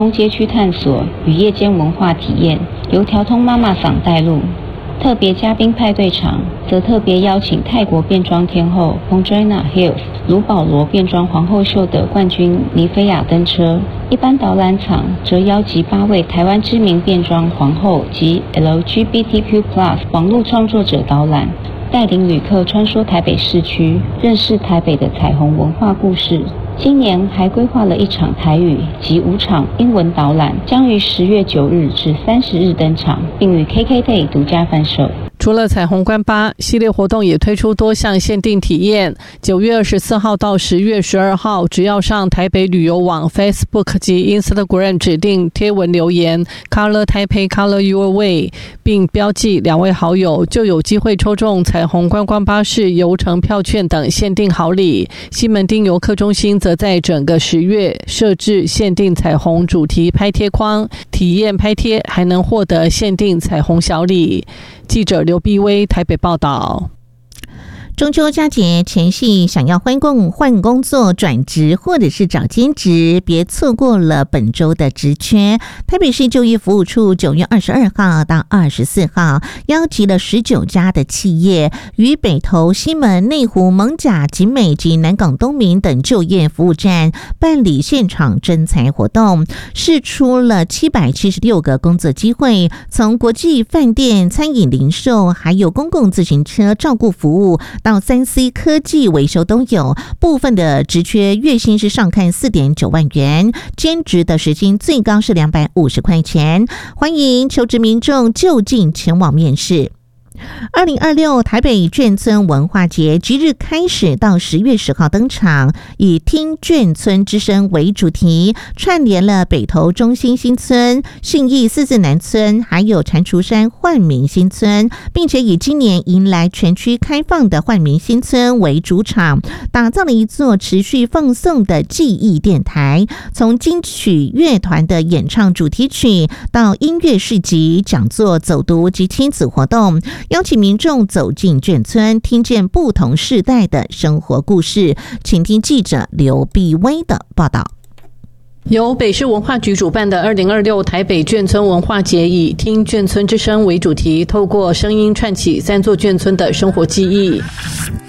街区探索与夜间文化体验，由调通妈妈桑带路。特别嘉宾派对场则特别邀请泰国变装天后 Pondrana Hills 卢保罗变装皇后秀的冠军尼菲亚登车。一般导览场则邀集8位台湾知名变装皇后及 LGBTQ+ 网络创作者导览，带领旅客穿梭台北市区，认识台北的彩虹文化故事。今年还规划了1场台语及5场英文导览，将于10月9日至30日登场，并于 KKday 独家贩售。 除了彩虹观8系列活动，也推出多项限定体验。9月24号到10月12号，只要上台北旅游网 Facebook 及 Instagram 指定贴文留言 Color Taipei Color Your Way， 并标记2位好友，就有机会抽中彩虹观光巴士游程票券等限定好礼。西门町游客中心则在整个10月设置限定彩虹主题拍贴框，体验拍贴还能获得限定彩虹小礼。记者刘碧薇台北报道。 中秋佳节前夕，想要换工作、转职或者是找兼职，别错过了本周的职缺。台北市就业服务处9月22号到24号邀集了19家的企业，与北投、西门、内湖、艋舺、景美及南港东明等就业服务站办理现场征才活动，释出了776个工作机会，从国际饭店、餐饮零售，还有公共自行车照顾服务到3C 科技维修都有。部分的职缺月薪是上看 4.9 万元，兼职的时薪最高是250块钱。欢迎求职民众就近前往面试。2026台北眷村文化节即日开始到10月10号登场，以听眷村之声为主题，串联了北投中心新村、信义四字南村，还有蟾蜍山煥民新村，并且以今年迎来全区开放的煥民新村为主场，打造了一座持续放送的记忆电台。从金曲乐团的演唱主题曲到音乐市集、讲座、走读及亲子活动，邀请民众走进眷村，听见不同世代的生活故事。请听记者刘碧薇的报道。 由北市文化局主办的2026台北眷村文化节，以听眷村之声为主题，透过声音串起3座眷村的生活记忆。